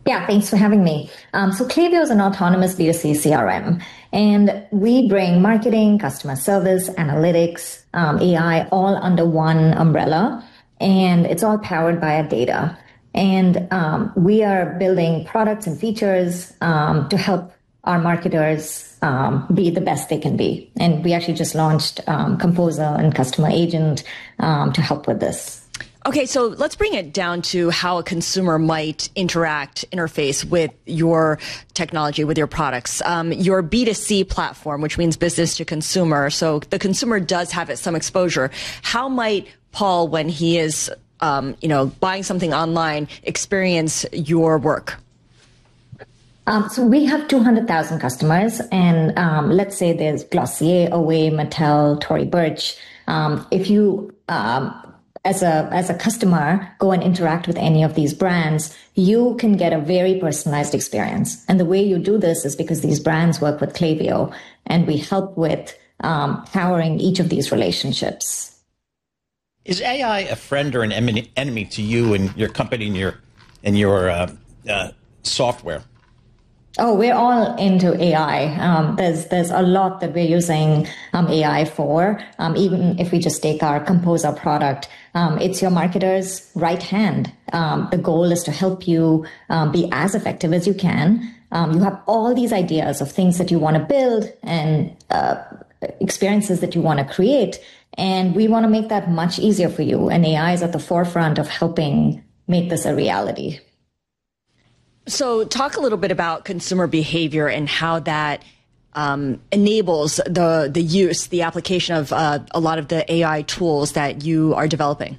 Yeah, thanks for having me. So Klaviyo is an autonomous B2C CRM, and we bring marketing, customer service, analytics, AI all under one umbrella, and it's all powered by our data. And we are building products and features to help our marketers be the best they can be. And we actually just launched Composer and Customer Agent to help with this. Okay, so let's bring it down to how a consumer might interface with your technology, with your products. Your B2C platform, which means business to consumer, so the consumer does have some exposure. How might Paul, when he is buying something online, experience your work? So we have 200,000 customers, and let's say there's Glossier, Away, Mattel, Tory Burch. If you as a customer, go and interact with any of these brands, you can get a very personalized experience. And the way you do this is because these brands work with Klaviyo, and we help with powering each of these relationships. Is AI a friend or an enemy to you and your company and your software? Oh, we're all into AI. There's a lot that we're using AI for. Even if we just take our Composer product, it's your marketer's right hand. The goal is to help you be as effective as you can. You have all these ideas of things that you want to build and experiences that you want to create, and we want to make that much easier for you. And AI is at the forefront of helping make this a reality. So talk a little bit about consumer behavior and how that enables the application of a lot of the AI tools that you are developing.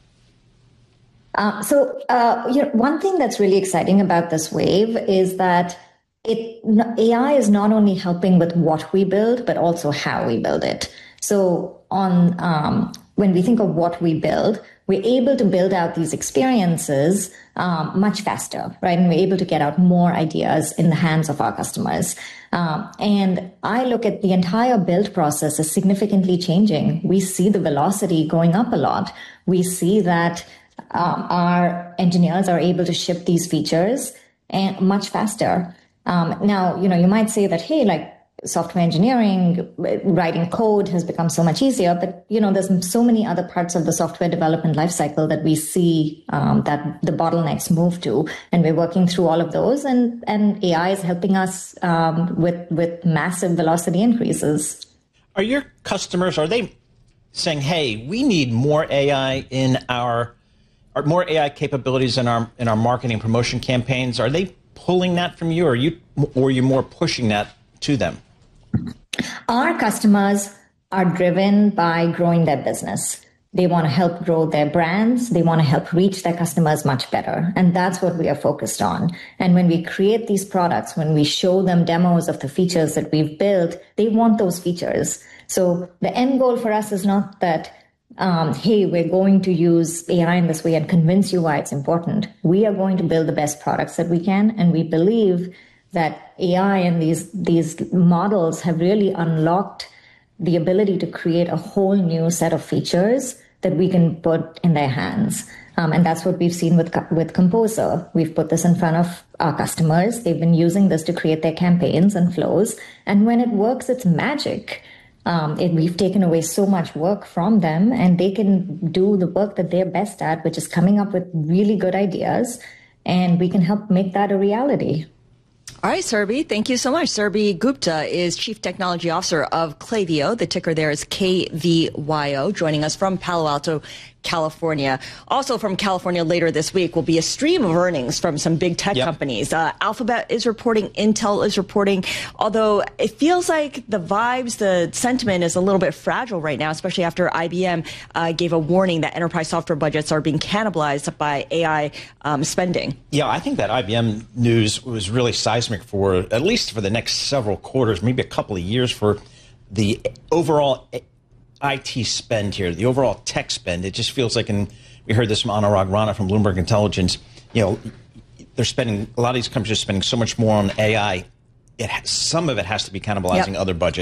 One thing that's really exciting about this wave is that AI is not only helping with what we build, but also how we build it. So when we think of what we build, we're able to build out these experiences much faster, right? And we're able to get out more ideas in the hands of our customers. And I look at the entire build process as significantly changing. We see the velocity going up a lot. We see that our engineers are able to ship these features and much faster. Now, you might say that, hey, like, software engineering, writing code has become so much easier, but there's so many other parts of the software development lifecycle that we see that the bottlenecks move to, and we're working through all of those, and AI is helping us with massive velocity increases. Are your customers, are they saying, hey, we need more AI more AI capabilities in our marketing promotion campaigns? Are they pulling that from you, or are you more pushing that to them? Our customers are driven by growing their business. They want to help grow their brands. They want to help reach their customers much better. And that's what we are focused on. And when we create these products, when we show them demos of the features that we've built, they want those features. So the end goal for us is not that, hey, we're going to use AI in this way and convince you why it's important. We are going to build the best products that we can. And we believe that AI and these models have really unlocked the ability to create a whole new set of features that we can put in their hands. And that's what we've seen with Composer. We've put this in front of our customers. They've been using this to create their campaigns and flows. And when it works, it's magic. We've taken away so much work from them, and they can do the work that they're best at, which is coming up with really good ideas. And we can help make that a reality. All right, Surbhi, thank you so much. Surbhi Gupta is Chief Technology Officer of Klaviyo. The ticker there is KVYO, joining us from Palo Alto, California. Also from California later this week will be a stream of earnings from some big tech companies. Alphabet is reporting, Intel is reporting, although it feels like the vibes, the sentiment is a little bit fragile right now, especially after IBM gave a warning that enterprise software budgets are being cannibalized by AI spending. Yeah, I think that IBM news was really seismic for at least for the next several quarters, maybe a couple of years, for the overall IT spend here, the overall tech spend. It just feels like, and we heard this from Anurag Rana from Bloomberg Intelligence, they're spending, a lot of these companies are spending so much more on AI. Some of it has to be cannibalizing other budgets.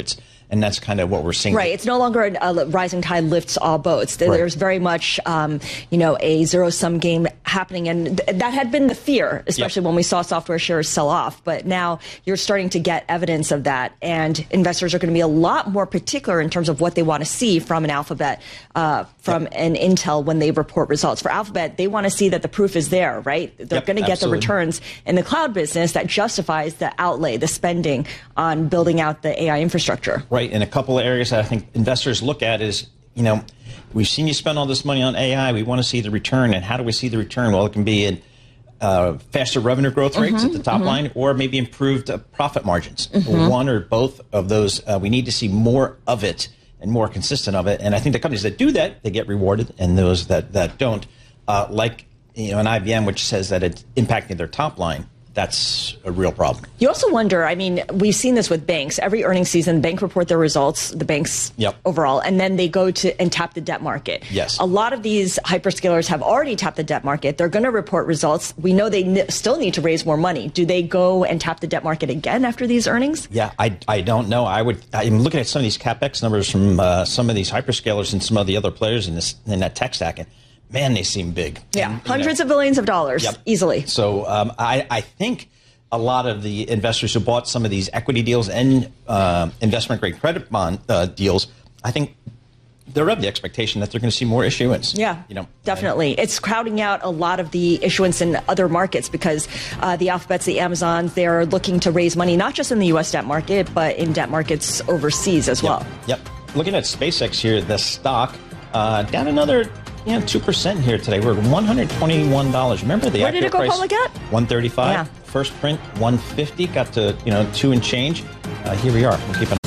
And that's kind of what we're seeing. Right. It's no longer a rising tide lifts all boats. There's very much, a zero-sum game happening. And that had been the fear, especially when we saw software shares sell off. But now you're starting to get evidence of that. And investors are going to be a lot more particular in terms of what they want to see from an Alphabet, from an Intel when they report results. For Alphabet, they want to see that the proof is there, right? They're going to get the returns in the cloud business that justifies the outlay, the spending on building out the AI infrastructure. Right. And a couple of areas that I think investors look at is, we've seen you spend all this money on AI. We want to see the return. And how do we see the return? Well, it can be in faster revenue growth rates at the top line, or maybe improved profit margins. One or both of those. We need to see more of it and more consistent of it. And I think the companies that do that, they get rewarded. And those that don't, like an IBM, which says that it's impacting their top line, that's a real problem. You also wonder, we've seen this with banks. Every earnings season, banks report their results, the banks overall, and then they go to and tap the debt market. Yes. A lot of these hyperscalers have already tapped the debt market. They're going to report results. We know they still need to raise more money. Do they go and tap the debt market again after these earnings? Yeah, I don't know. I'm looking at some of these CapEx numbers from some of these hyperscalers and some of the other players in that tech stack. And man, they seem big. Yeah, and, hundreds of billions of dollars, easily. So I think a lot of the investors who bought some of these equity deals and investment-grade credit bond deals, I think they're of the expectation that they're going to see more issuance. Yeah, definitely. It's crowding out a lot of the issuance in other markets because the Alphabets, the Amazons, they're looking to raise money, not just in the U.S. debt market, but in debt markets overseas as well. Yep. Looking at SpaceX here, the stock down another 2% here today. We're at $121. Remember the Where did it go price? public at? $135. Yeah. First print $150. Got to 2 and change. Here we are. We'll keep an